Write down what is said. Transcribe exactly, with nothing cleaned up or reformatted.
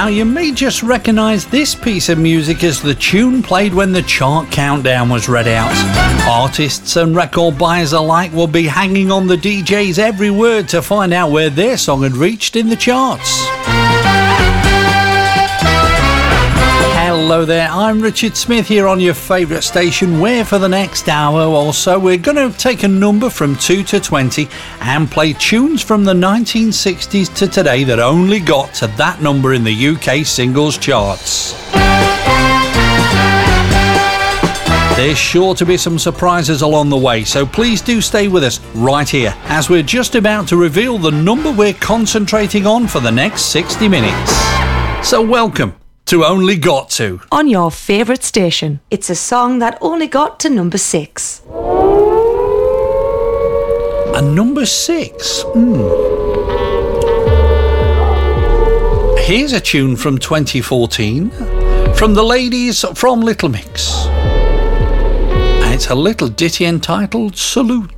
Now, you may just recognise this piece of music as the tune played when the chart countdown was read out. Artists and record buyers alike will be hanging on the D J's every word to find out where their song had reached in the charts. Hello there, I'm Richard Smith here on your favourite station, where for the next hour or so we're going to take a number from two to twenty and play tunes from the nineteen sixties to today that only got to that number in the U K singles charts. There's sure to be some surprises along the way, so please do stay with us right here as we're just about to reveal the number we're concentrating on for the next sixty minutes. So welcome to Only Got To. On your favourite station. It's a song that only got to number six. A number six? Hmm. Here's a tune from twenty fourteen from the ladies from Little Mix. And it's a little ditty entitled Salute.